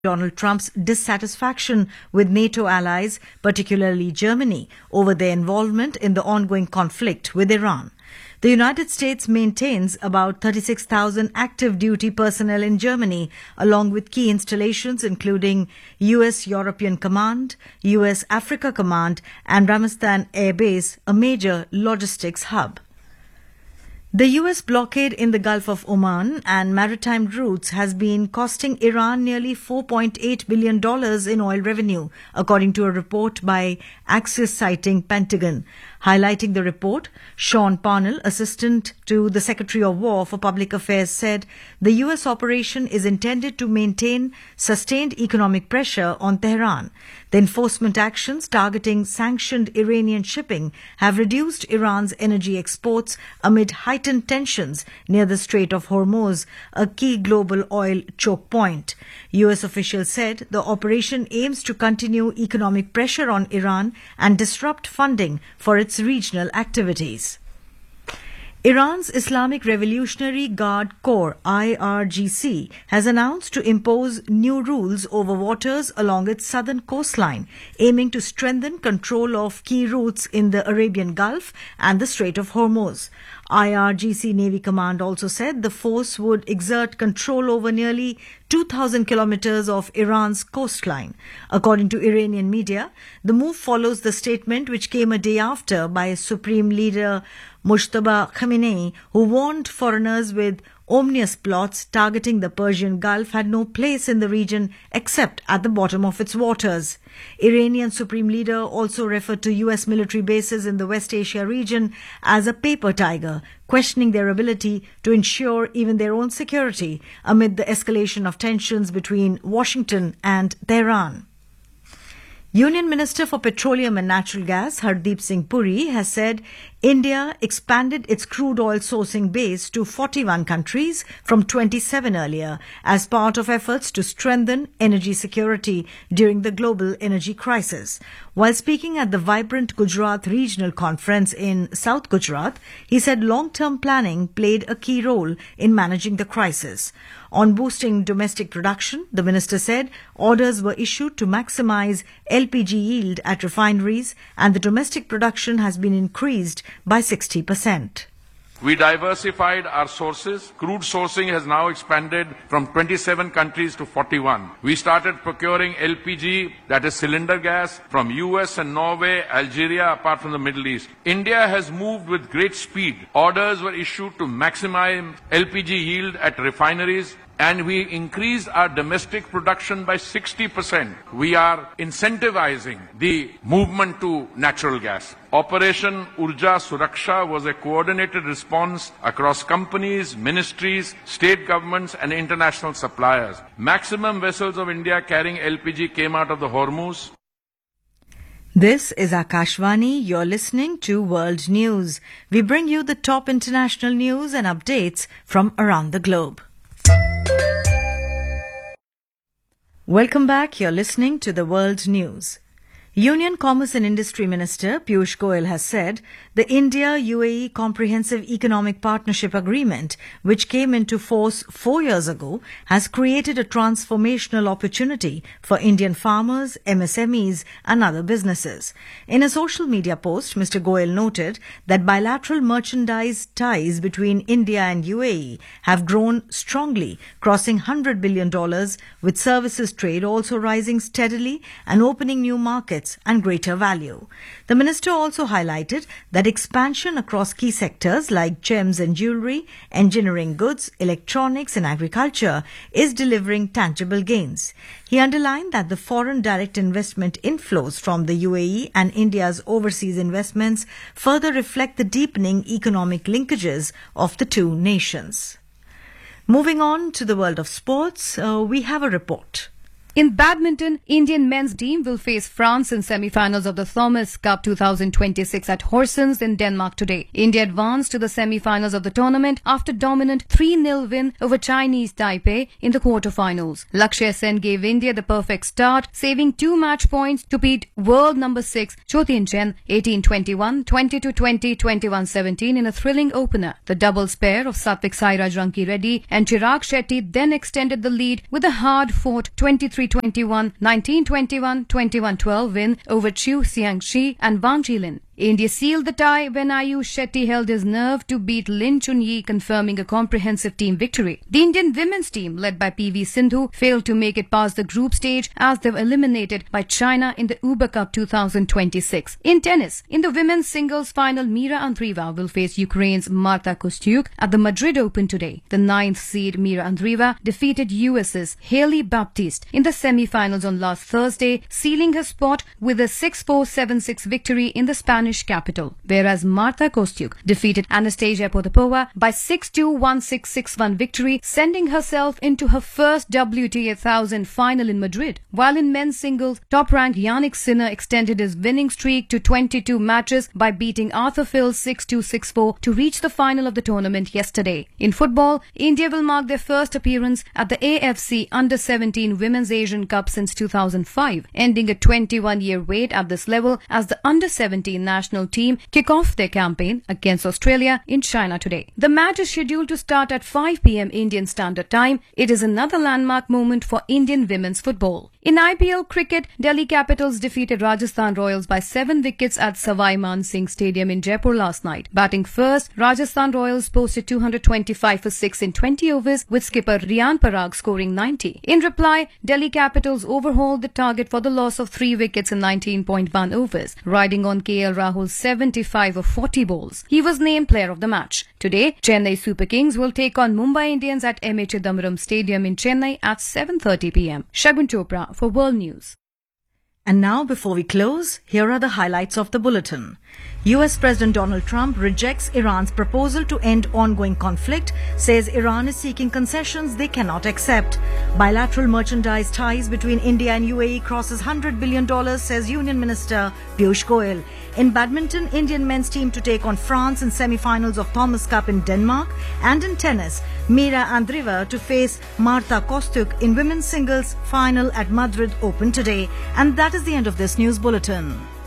Donald Trump's dissatisfaction with NATO allies, particularly Germany, over their involvement in the ongoing conflict with Iran. The United States maintains about 36,000 active duty personnel in Germany, along with key installations including US European Command, US Africa Command, and Ramazan Air Base, a major logistics hub. The US blockade in the Gulf of Oman and maritime routes has been costing Iran nearly $4.8 billion in oil revenue, according to a report by Axios citing Pentagon. Highlighting the report, Sean Parnell, assistant to the Secretary of War for Public Affairs, said the US operation is intended to maintain sustained economic pressure on Tehran. The enforcement actions targeting sanctioned Iranian shipping have reduced Iran's energy exports amid heightened tensions near the Strait of Hormuz, a key global oil choke point. US officials said the operation aims to continue economic pressure on Iran and disrupt funding for its regional activities. Iran's Islamic Revolutionary Guard Corps, IRGC, has announced to impose new rules over waters along its southern coastline, aiming to strengthen control of key routes in the Arabian Gulf and the Strait of Hormuz. IRGC Navy Command also said the force would exert control over nearly 2,000 kilometers of Iran's coastline. According to Iranian media, the move follows the statement which came a day after by Supreme Leader Mojtaba Khamenei, who warned foreigners with ominous plots targeting the Persian Gulf had no place in the region except at the bottom of its waters. Iranian Supreme Leader also referred to US military bases in the West Asia region as a paper tiger, questioning their ability to ensure even their own security amid the escalation of tensions between Washington and Tehran. Union Minister for Petroleum and Natural Gas Hardeep Singh Puri has said India expanded its crude oil sourcing base to 41 countries from 27 earlier as part of efforts to strengthen energy security during the global energy crisis. While speaking at the vibrant Gujarat Regional Conference in South Gujarat, he said long-term planning played a key role in managing the crisis. On boosting domestic production, the minister said orders were issued to maximize LPG yield at refineries and the domestic production has been increased by 60%. We diversified our sources. Crude sourcing has now expanded from 27 countries to 41. We started procuring LPG, that is cylinder gas, from US and Norway, Algeria, apart from the Middle East. India has moved with great speed. Orders were issued to maximize LPG yield at refineries, and we increased our domestic production by 60%. We are incentivizing the movement to natural gas. Operation Urja Suraksha was a coordinated response across companies, ministries, state governments and international suppliers. Maximum vessels of India carrying LPG came out of the Hormuz. This is Akashvani. You're listening to World News. We bring you the top international news and updates from around the globe. Welcome back. You're listening to the World News. Union Commerce and Industry Minister Piyush Goyal has said the India-UAE Comprehensive Economic Partnership Agreement, which came into force 4 years ago, has created a transformational opportunity for Indian farmers, MSMEs and other businesses. In a social media post, Mr. Goyal noted that bilateral merchandise ties between India and UAE have grown strongly, crossing $100 billion, with services trade also rising steadily and opening new markets and greater value. The minister also highlighted that expansion across key sectors like gems and jewellery, engineering goods, electronics and agriculture is delivering tangible gains. He underlined that the foreign direct investment inflows from the UAE and India's overseas investments further reflect the deepening economic linkages of the two nations. Moving on to the world of sports, we have a report. In badminton, Indian men's team will face France in semi-finals of the Thomas Cup 2026 at Horsens in Denmark today. India advanced to the semi-finals of the tournament after dominant 3-0 win over Chinese Taipei in the quarter-finals. Lakshya Sen gave India the perfect start, saving 2 match points to beat world number 6 Chou Tien-chen 18-21, 20-20, 21-17 in a thrilling opener. The doubles pair of Satvik Sairaj Ranki Reddy and Chirag Shetty then extended the lead with a hard-fought 23 23-21, 19-21, 21-12 win over Chu Xiangxi and Wang Jilin. India sealed the tie when Ayush Shetty held his nerve to beat Lin Chunyi, confirming a comprehensive team victory. The Indian women's team, led by PV Sindhu, failed to make it past the group stage as they were eliminated by China in the Uber Cup 2026. In tennis, in the women's singles final, Mira Andreeva will face Ukraine's Marta Kostyuk at the Madrid Open today. The 9th seed Mira Andreeva defeated US's Haley Baptiste in the semi-finals on last Thursday, sealing her spot with a 6-4, 7-6 victory in the Spanish capital, whereas Marta Kostyuk defeated Anastasia Potapova by 6-2, 1-6, 6-1 victory, sending herself into her first WTA 1000 final in Madrid. While in men's singles, top-ranked Yannick Sinner extended his winning streak to 22 matches by beating Arthur Phil 6-2, 6-4 to reach the final of the tournament yesterday. In football, India will mark their first appearance at the AFC Under-17 Women's Asian Cup since 2005, ending a 21-year wait at this level as the Under-17 national team kick off their campaign against Australia in China today. The match is scheduled to start at 5 p.m. Indian Standard Time. It is another landmark moment for Indian women's football. In IPL cricket, Delhi Capitals defeated Rajasthan Royals by 7 wickets at Savai Man Singh Stadium in Jaipur last night. Batting first, Rajasthan Royals posted 225 for 6 in 20 overs, with skipper Rian Parag scoring 90. In reply, Delhi Capitals overhauled the target for the loss of 3 wickets in 19.1 overs, riding on KL Rahul's 75 of 40 balls. He was named player of the match. Today, Chennai Super Kings will take on Mumbai Indians at M.A. Chidambaram Stadium in Chennai at 7:30 p.m. Shagun Chopra for World News. And now, before we close, here are the highlights of the bulletin. US President Donald Trump rejects Iran's proposal to end ongoing conflict, says Iran is seeking concessions they cannot accept. Bilateral merchandise ties between India and UAE crosses $100 billion, says Union Minister Piyush Goyal. In badminton, Indian men's team to take on France in semi-finals of Thomas Cup in Denmark. And in tennis, Mira Andreeva to face Marta Kostyuk in women's singles final at Madrid Open today. And that is the end of this news bulletin.